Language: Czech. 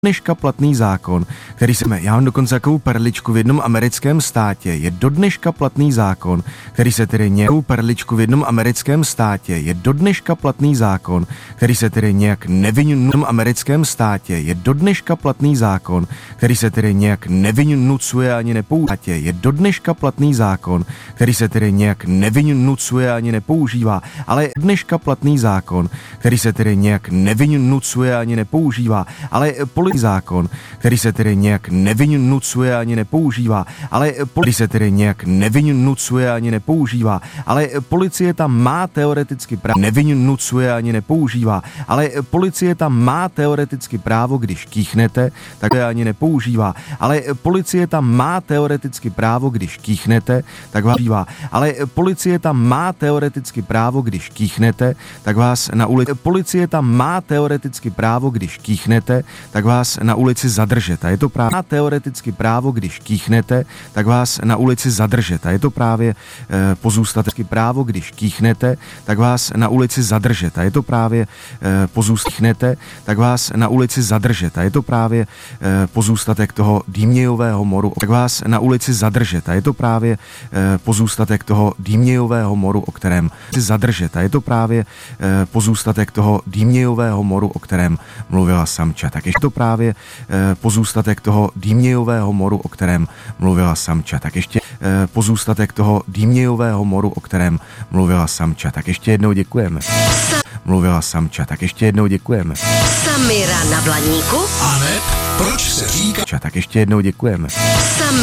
dneška platný zákon, který se já mám dokonce takovou perličku v jednom americkém státě, je do dneška platný zákon, který se tedy nějakou perličku v jednom americkém státě, je do dneška platný zákon, který se tedy nějak nevynucuje americkém státě, je do dneška platný zákon, který se tedy nějak nevynucuje ani nepoužívá, je do dneška platný zákon, který se tedy nějak nevynucuje ani nepoužívá, ale je dneška platný zákon, který se tedy nějak nevynucuje ani nepoužívá, ale zákon, který se tedy nějak nevynucuje ani nepoužívá, ale který se tedy nějak nevynucuje ani nepoužívá, ale policie tam má teoreticky právo, nevynucuje ani nepoužívá, ale policie tam má teoreticky právo, když kýchnete, tak ani nepoužívá, ale policie tam má teoreticky právo, když kýchnete, tak vás používá, ale policie tam má teoreticky právo, když kýchnete, tak vás na ulici, policie tam má teoreticky právo, když kýchnete, tak vás na ulici zadržet. A je to právě teoreticky právo, když kýchnete, tak vás na ulici zadržet. A je to právě pozůstatky právo, když kýchnete, tak vás na ulici zadržet. A je to právě pozůstatky, tak vás na ulici zadržet. A je to právě pozůstatek toho dýmějového moru, tak vás na ulici zadržet. A je to právě pozůstatek toho dýmějového moru, o kterém si zadržet. A je to právě pozůstatek toho dýmějového moru, o kterém mluvila Samča. Tak ještě to právě pozůstatek toho dýmějového moru, o kterém mluvila Samča. Tak ještě pozůstatek toho dýmějového moru, o kterém mluvila Samča. Tak ještě jednou děkujeme. Mluvila Samča. Tak ještě jednou děkujeme. Samira na Blaníku? A ne, proč se říká? Tak ještě jednou děkujeme.